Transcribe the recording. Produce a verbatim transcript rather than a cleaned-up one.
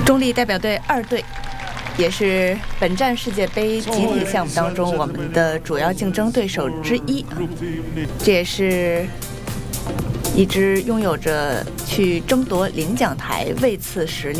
中立代表队二队，也是本站世界杯集体项目当中我们的主要竞争对手之一，这也是一支拥有着去争夺领奖台位次实力